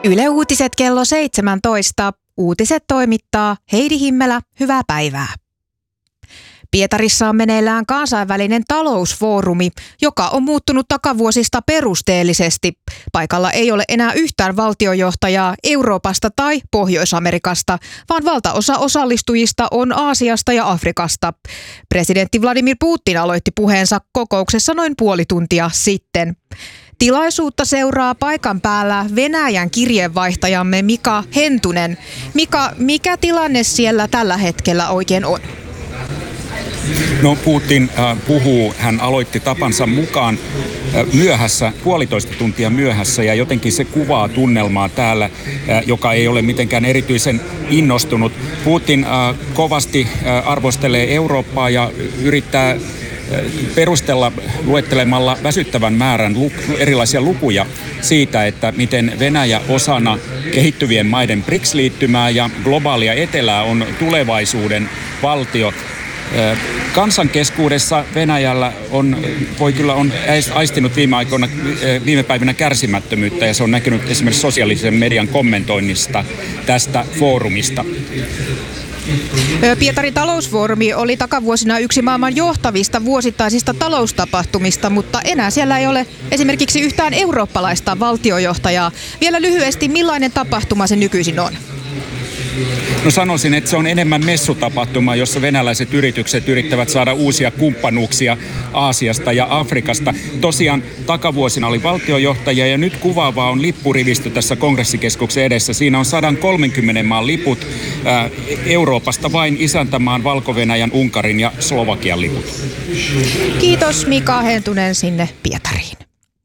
Yle Uutiset kello 17. Uutiset toimittaa Heidi Himmelä. Hyvää päivää. Pietarissa on meneillään kansainvälinen talousfoorumi, joka on muuttunut takavuosista perusteellisesti. Paikalla ei ole enää yhtään valtiojohtajaa Euroopasta tai Pohjois-Amerikasta, vaan valtaosa osallistujista on Aasiasta ja Afrikasta. Presidentti Vladimir Putin aloitti puheensa kokouksessa noin puoli tuntia sitten. Tilaisuutta seuraa paikan päällä Venäjän kirjeenvaihtajamme Mika Hentunen. Mika, mikä tilanne siellä tällä hetkellä oikein on? No, Putin puhuu, hän aloitti tapansa mukaan myöhässä, puolitoista tuntia myöhässä, ja jotenkin se kuvaa tunnelmaa täällä, joka ei ole mitenkään erityisen innostunut. Putin kovasti arvostelee Eurooppaa ja yrittää perustella luettelemalla väsyttävän määrän erilaisia lukuja siitä, että miten Venäjä osana kehittyvien maiden BRICS-liittymää ja globaalia etelää on tulevaisuuden valtio. Kansan keskuudessa Venäjällä on aistinut viime päivinä kärsimättömyyttä, ja se on näkynyt esimerkiksi sosiaalisen median kommentoinnista tästä foorumista. Pietarin talousfoorumi oli takavuosina yksi maailman johtavista vuosittaisista taloustapahtumista, mutta enää siellä ei ole esimerkiksi yhtään eurooppalaista valtiojohtajaa. Vielä lyhyesti, millainen tapahtuma se nykyisin on? No, sanoisin, että se on enemmän messutapahtuma, jossa venäläiset yritykset yrittävät saada uusia kumppanuuksia Aasiasta ja Afrikasta. Tosiaan takavuosina oli valtiojohtajia, ja nyt kuvaavaa on lippurivistö tässä kongressikeskuksen edessä. Siinä on 130 maan liput, Euroopasta vain isäntämaan Valko-Venäjän, Unkarin ja Slovakian liput. Kiitos Mika Hentunen sinne Pietariin.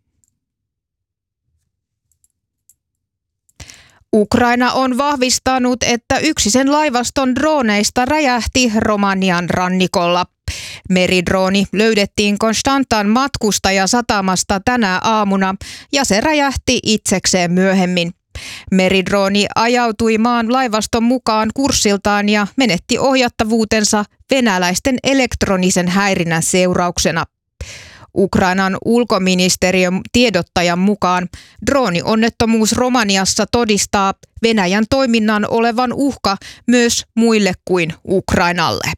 Ukraina on vahvistanut, että yksi sen laivaston droneista räjähti Romanian rannikolla. Meridrooni löydettiin Konstantan matkustajasatamasta tänä aamuna ja se räjähti itsekseen myöhemmin. Meridrooni ajautui maan laivaston mukaan kurssiltaan ja menetti ohjattavuutensa venäläisten elektronisen häirinnän seurauksena. Ukrainan ulkoministeriön tiedottajan mukaan droonionnettomuus Romaniassa todistaa Venäjän toiminnan olevan uhka myös muille kuin Ukrainalle.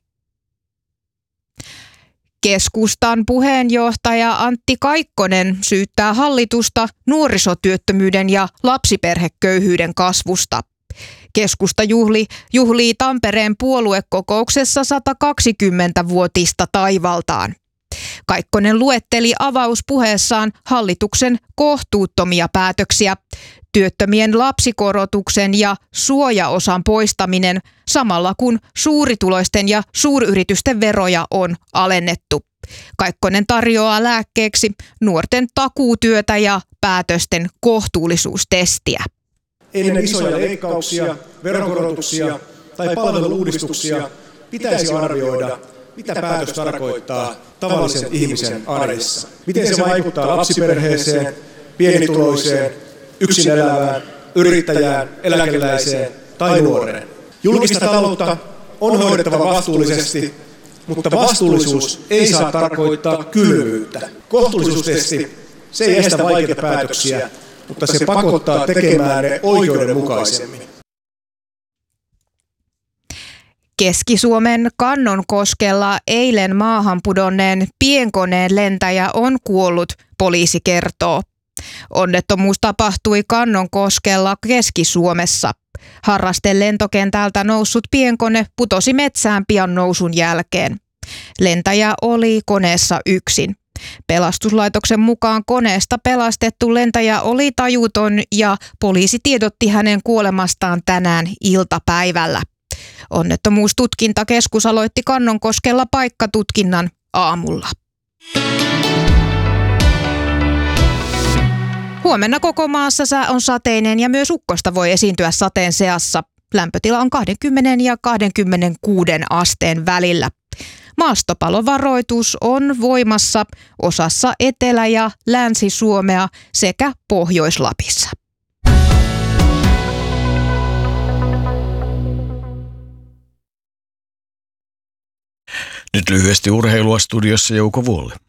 Keskustan puheenjohtaja Antti Kaikkonen syyttää hallitusta nuorisotyöttömyyden ja lapsiperheköyhyyden kasvusta. Keskusta juhlii Tampereen puoluekokouksessa 120-vuotista taivaltaan. Kaikkonen luetteli avauspuheessaan hallituksen kohtuuttomia päätöksiä, työttömien lapsikorotuksen ja suojaosan poistaminen, samalla kun suurituloisten ja suuryritysten veroja on alennettu. Kaikkonen tarjoaa lääkkeeksi nuorten takuutyötä ja päätösten kohtuullisuustestiä. Ennen isoja leikkauksia, veronkorotuksia tai palvelu-uudistuksia pitäisi arvioida, mitä päätös tarkoittaa tavallisen ihmisen arjessa. Miten se vaikuttaa lapsiperheeseen, pienituloiseen, yksin elävään, yrittäjään, eläkeläiseen tai nuoreen. Julkista taloutta on hoidettava vastuullisesti, mutta vastuullisuus ei saa tarkoittaa kylmyyttä. Kohtuullisuustesti, se ei estä vaikeita päätöksiä, mutta se pakottaa tekemään ne oikeudenmukaisemmin. Keski-Suomen Kannonkoskella eilen maahan pudonneen pienkoneen lentäjä on kuollut, poliisi kertoo. Onnettomuus tapahtui Kannonkoskella Keski-Suomessa. Harrastelentokentältä noussut pienkone putosi metsään pian nousun jälkeen. Lentäjä oli koneessa yksin. Pelastuslaitoksen mukaan koneesta pelastettu lentäjä oli tajuton ja poliisi tiedotti hänen kuolemastaan tänään iltapäivällä. Onnettomuustutkintakeskus aloitti Kannonkoskella paikkatutkinnan aamulla. Huomenna koko maassa sää on sateinen ja myös ukkosta voi esiintyä sateen seassa. Lämpötila on 20 ja 26 asteen välillä. Maastopalovaroitus on voimassa osassa Etelä- ja Länsi-Suomea sekä Pohjois-Lapissa. Nyt lyhyesti urheilua studiossa Jouko Vuolle.